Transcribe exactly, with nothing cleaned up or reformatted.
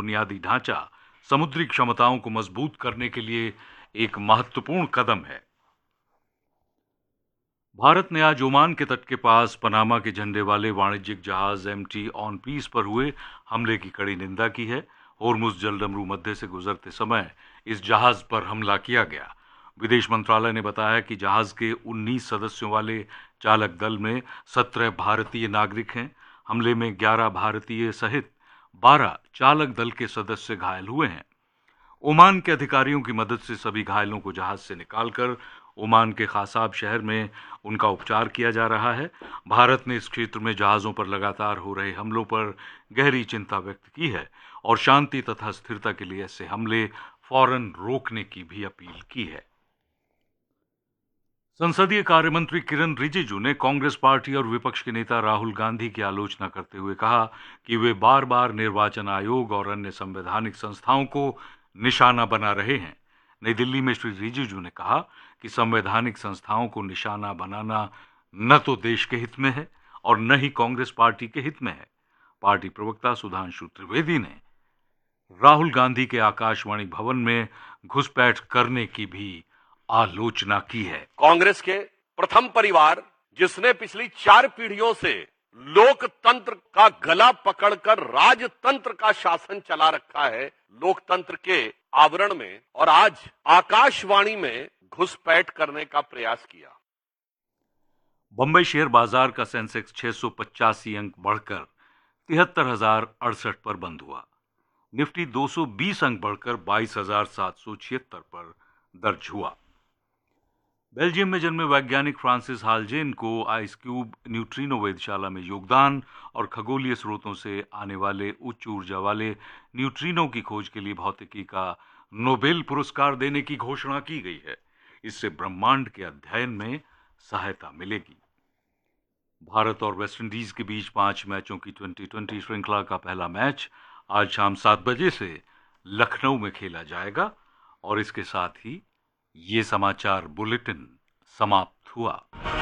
बुनियादी ढांचा समुद्री क्षमताओं को मजबूत करने के लिए एक महत्वपूर्ण कदम है। भारत ने आज ओमान के तट के पास पनामा के झंडे वाले वाणिज्यिक जहाज एमटी ऑन पीस पर हुए हमले की कड़ी निंदा की है। होर्मुज जलडमरू मध्य से गुजरते समय इस जहाज पर हमला किया गया। विदेश मंत्रालय ने बताया कि जहाज के उन्नीस सदस्यों वाले चालक दल में सत्रह भारतीय नागरिक हैं। हमले में ग्यारह भारतीय सहित बारह चालक दल के सदस्य घायल हुए हैं। ओमान के अधिकारियों की मदद से सभी घायलों को जहाज से निकालकर ओमान के खासाब शहर में उनका उपचार किया जा रहा है। भारत ने इस क्षेत्र में जहाजों पर लगातार हो रहे हमलों पर गहरी चिंता व्यक्त की है और शांति तथा स्थिरता के लिए ऐसे हमले फौरन रोकने की भी अपील की है। संसदीय कार्य मंत्री किरण रिजिजू ने कांग्रेस पार्टी और विपक्ष के नेता राहुल गांधी की आलोचना करते हुए कहा कि वे बार बार निर्वाचन आयोग और अन्य संवैधानिक संस्थाओं को निशाना बना रहे हैं। नई दिल्ली में श्री रिजिजू ने कहा कि संवैधानिक संस्थाओं को निशाना बनाना न तो देश के हित में है और न ही कांग्रेस पार्टी के हित में है। पार्टी प्रवक्ता सुधांशु त्रिवेदी ने राहुल गांधी के आकाशवाणी भवन में घुसपैठ करने की भी आलोचना की है। कांग्रेस के प्रथम परिवार जिसने पिछली चार पीढ़ियों से लोकतंत्र का गला पकड़कर राजतंत्र का शासन चला रखा है, लोकतंत्र के आवरण में, और आज आकाशवाणी में घुसपैठ करने का प्रयास किया। बंबई शेयर बाजार का सेंसेक्स छह सौ पचासी अंक बढ़कर तिहत्तर हजार अड़सठ पर बंद हुआ। निफ्टी दो सौ बीस अंक बढ़कर बाईस हजार सात सौ छिहत्तर पर दर्ज हुआ। बेल्जियम में जन्मे वैज्ञानिक फ्रांसिस हालजेन को आइस क्यूब न्यूट्रिनो वेधशाला में योगदान और खगोलीय स्रोतों से आने वाले उच्च ऊर्जा वाले न्यूट्रिनो की खोज के लिए भौतिकी का नोबेल पुरस्कार देने की घोषणा की गई है। इससे ब्रह्मांड के अध्ययन में सहायता मिलेगी। भारत और वेस्टइंडीज के बीच पांच मैचों की ट्वेंटी ट्वेंटी श्रृंखला का पहला मैच आज शाम सात बजे से लखनऊ में खेला जाएगा और इसके साथ ही ये समाचार बुलेटिन समाप्त हुआ।